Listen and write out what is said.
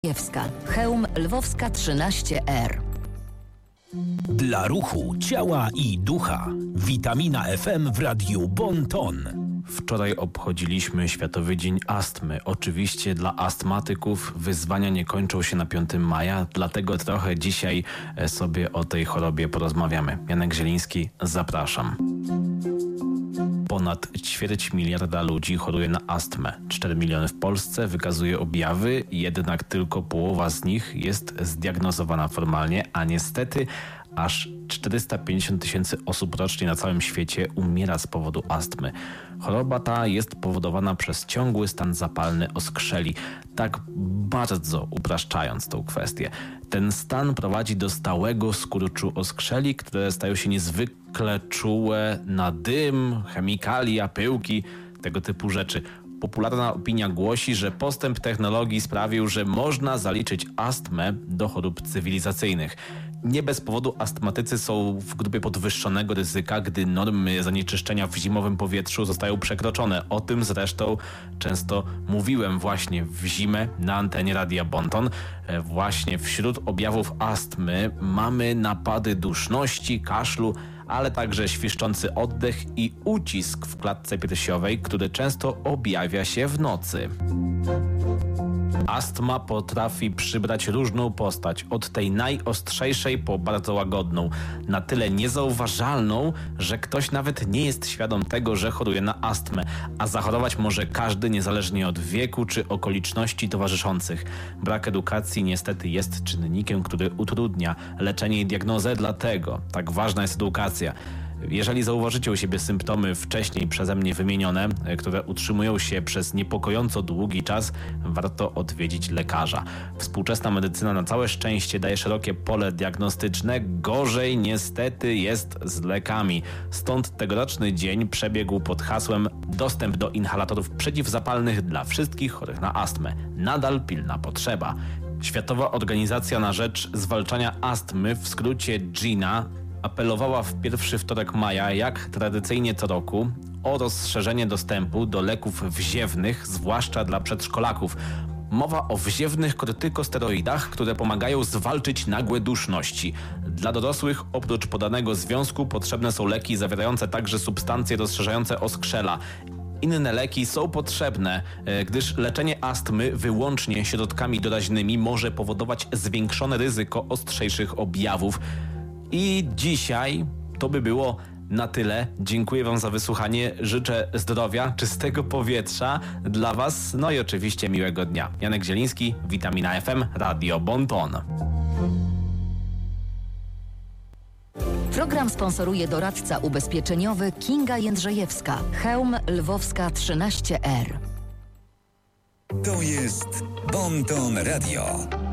Chełm Lwowska 13R. Dla ruchu, ciała i ducha. Witamina FM w Radiu Bon Ton. Wczoraj obchodziliśmy Światowy Dzień Astmy. Oczywiście dla astmatyków wyzwania nie kończą się na 5 maja, dlatego trochę dzisiaj sobie o tej chorobie porozmawiamy. Janek Zieliński, zapraszam. Ponad 250 miliona ludzi choruje na astmę. 4 miliony w Polsce wykazuje objawy, jednak tylko połowa z nich jest zdiagnozowana formalnie, a niestety aż 450 tysięcy osób rocznie na całym świecie umiera z powodu astmy. Choroba ta jest powodowana przez ciągły stan zapalny oskrzeli, tak bardzo upraszczając tą kwestię. Ten stan prowadzi do stałego skurczu oskrzeli, które stają się niezwykle czułe na dym, chemikalia, pyłki, tego typu rzeczy. Popularna opinia głosi, że postęp technologii sprawił, że można zaliczyć astmę do chorób cywilizacyjnych. Nie bez powodu astmatycy są w grupie podwyższonego ryzyka, gdy normy zanieczyszczenia w zimowym powietrzu zostają przekroczone. O tym zresztą często mówiłem właśnie w zimę na antenie Radia Bon Ton. Właśnie wśród objawów astmy mamy napady duszności, kaszlu, ale także świszczący oddech i ucisk w klatce piersiowej, który często objawia się w nocy. Astma potrafi przybrać różną postać, od tej najostrzejszej po bardzo łagodną, na tyle niezauważalną, że ktoś nawet nie jest świadom tego, że choruje na astmę, a zachorować może każdy niezależnie od wieku czy okoliczności towarzyszących. Brak edukacji niestety jest czynnikiem, który utrudnia leczenie i diagnozę, dlatego tak ważna jest edukacja. Jeżeli zauważycie u siebie symptomy wcześniej przeze mnie wymienione, które utrzymują się przez niepokojąco długi czas, warto odwiedzić lekarza. Współczesna medycyna na całe szczęście daje szerokie pole diagnostyczne, gorzej niestety jest z lekami. Stąd tegoroczny dzień przebiegł pod hasłem dostęp do inhalatorów przeciwzapalnych dla wszystkich chorych na astmę. Nadal pilna potrzeba. Światowa Organizacja na Rzecz Zwalczania Astmy, w skrócie GINA, apelowała w pierwszy wtorek maja, jak tradycyjnie co roku, o rozszerzenie dostępu do leków wziewnych, zwłaszcza dla przedszkolaków. Mowa o wziewnych kortykosteroidach, które pomagają zwalczyć nagłe duszności. Dla dorosłych oprócz podanego związku potrzebne są leki zawierające także substancje rozszerzające oskrzela. Inne leki są potrzebne, gdyż leczenie astmy wyłącznie środkami doraźnymi może powodować zwiększone ryzyko ostrzejszych objawów. I dzisiaj to by było na tyle. Dziękuję Wam za wysłuchanie. Życzę zdrowia, czystego powietrza dla Was, no i oczywiście miłego dnia. Janek Zieliński, Witamina FM, Radio Bon Ton. Program sponsoruje doradca ubezpieczeniowy Kinga Jędrzejewska. Chełm Lwowska 13R. To jest Bon Ton Radio.